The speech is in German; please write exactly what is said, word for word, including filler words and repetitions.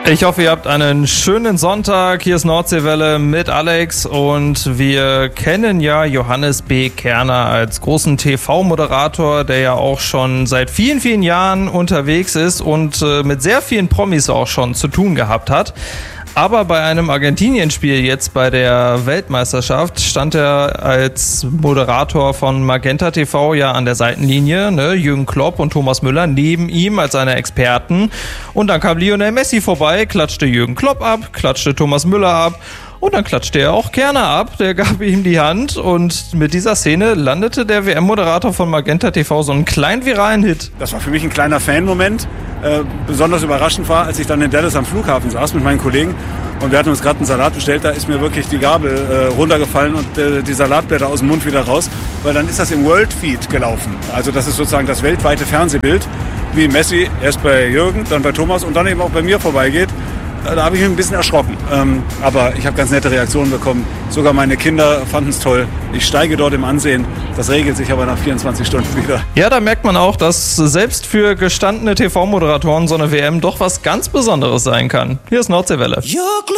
Ich hoffe, ihr habt einen schönen Sonntag. Hier ist Nordseewelle mit Alex und wir kennen ja Johannes B. Kerner als großen T V-Moderator, der ja auch schon seit vielen, vielen Jahren unterwegs ist und äh, mit sehr vielen Promis auch schon zu tun gehabt hat. Aber bei einem Argentinien-Spiel jetzt bei der Weltmeisterschaft stand er als Moderator von Magenta T V ja an der Seitenlinie, ne? Jürgen Klopp und Thomas Müller neben ihm als seine Experten. Und dann kam Lionel Messi vorbei, klatschte Jürgen Klopp ab, klatschte Thomas Müller ab. Und dann klatschte er auch Kerner ab, der gab ihm die Hand und mit dieser Szene landete der W M-Moderator von Magenta T V so einen kleinen viralen Hit. Das war für mich ein kleiner Fan-Moment. Äh, besonders überraschend war, als ich dann in Dallas am Flughafen saß mit meinen Kollegen und wir hatten uns gerade einen Salat bestellt, da ist mir wirklich die Gabel äh, runtergefallen und äh, die Salatblätter aus dem Mund wieder raus, weil dann ist das im World Feed gelaufen. Also das ist sozusagen das weltweite Fernsehbild, wie Messi erst bei Jürgen, dann bei Thomas und dann eben auch bei mir vorbeigeht. Da habe ich mich ein bisschen erschrocken. Ähm, aber ich habe ganz nette Reaktionen bekommen. Sogar meine Kinder fanden es toll. Ich steige dort im Ansehen. Das regelt sich aber nach vierundzwanzig Stunden wieder. Ja, da merkt man auch, dass selbst für gestandene T V-Moderatoren so eine W M doch was ganz Besonderes sein kann. Hier ist Nordseewelle.